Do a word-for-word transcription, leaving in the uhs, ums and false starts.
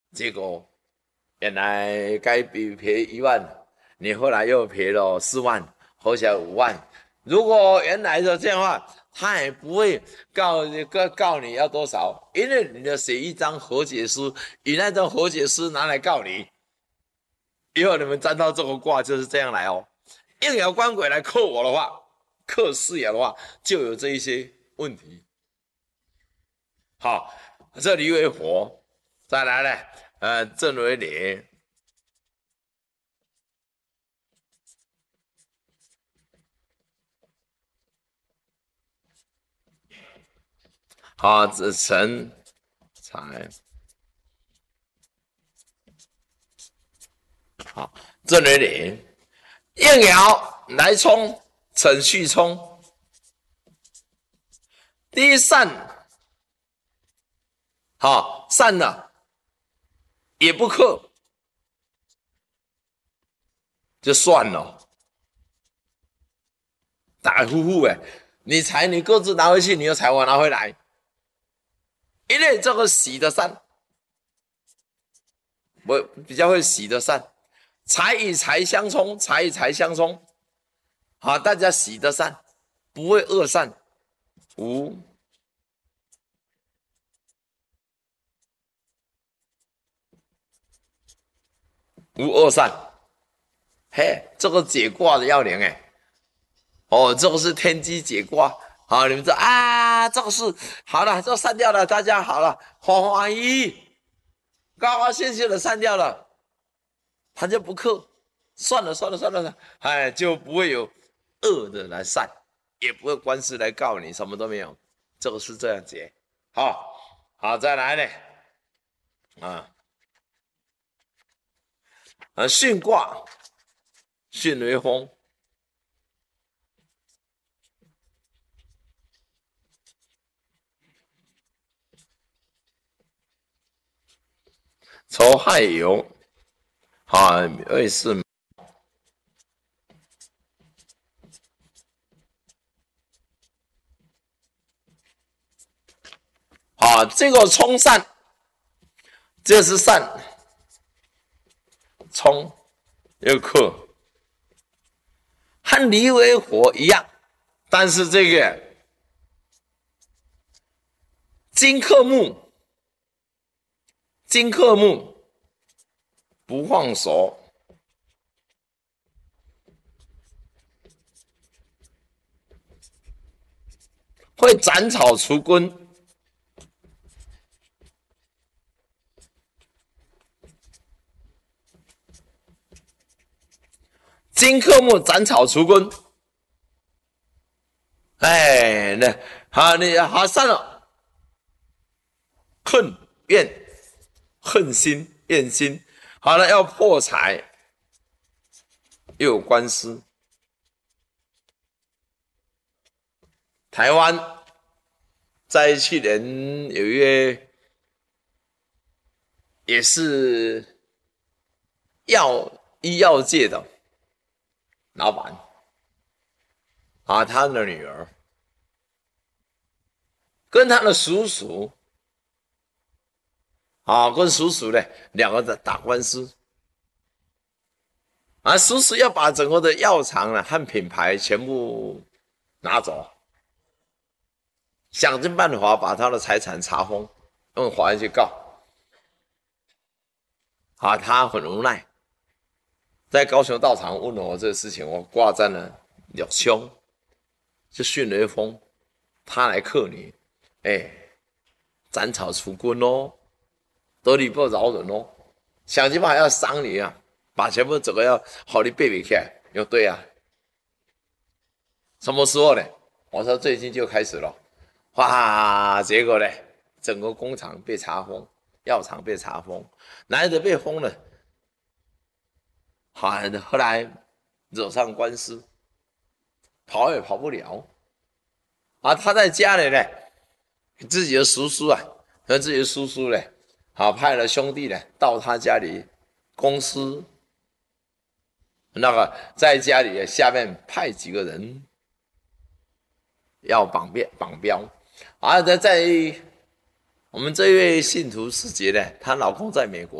结果原来该赔赔一万，你后来又赔了四万，合起来五万。如果原来的这样的话，他也不会告告告你要多少，因为你的写一张和解书，以那张和解书拿来告你，以后你们占到这个卦就是这样来哦。应爻官鬼来克我的话，克四爻的话，就有这一些问题。好，这里为火，再来呢，呃，震为连。好，子辰财，好，震为连，应爻来冲，辰戌冲，第一散，好，散了也不克，就算了，打呼呼哎，你财你各自拿回去，你有财我拿回来，因为这个喜的散，我比较会喜的散，财与财相冲，财与财相冲，好，大家喜的散，不会恶散，无无恶散，嘿，这个解卦的要领哎。哦，这个是天机解卦，好，你们知道啊？这个是好了，这删掉了，大家好了，欢欢喜喜，高高兴兴的删掉了，他就不克，算了算了算了算了，哎，就不会有恶的来散，也不会官司来告你，什么都没有，这个是这样解。好，好，再来呢，啊，呃，巽卦，巽为风。丑亥酉，啊，二是啊，这个冲散，这是散，冲又克，和离为火一样，但是这个金克木，金克木不放手。会斩草除根，金克木斩草除根。哎，那好，你好算了，恨怨恨心怨心，好了，要破财，又有官司。台湾在去年有一位也是药医药界的老板啊，他的女儿跟他的叔叔啊，跟叔叔呢两个在打官司啊，叔叔要把整个的药厂呢和品牌全部拿走，想尽办法把他的财产查封，用法院去告。啊，他很无奈，在高雄道场问了我这个事情，我挂在了有凶，就巽为风，他来克你，哎，斩草除根哦，得理不饶人哦，想尽办法要伤你啊，把全部整个要好的背背起来，又对啊，什么时候呢？我说最近就开始了，哇，结果呢，整个工厂被查封，药厂被查封，难得被封了，好，后来惹上官司，跑也跑不了啊。他在家里呢，自己的叔叔啊，和自己的叔叔呢，好派了兄弟呢到他家里公司，那个在家里下面派几个人要绑标绑标，啊，在在我们这位信徒师姐呢，她老公在美国。